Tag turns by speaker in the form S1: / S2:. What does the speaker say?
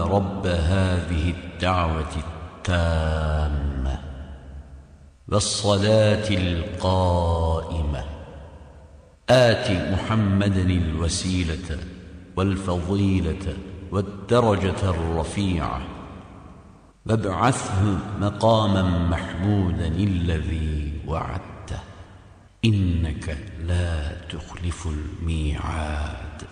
S1: رب هذه الدعوة التامة والصلاة القائمة آت محمدا الوسيلة والفضيلة والدرجة الرفيعة وابعثه مقاما محمودا الذي وعدته إنك لا تخلف الميعاد.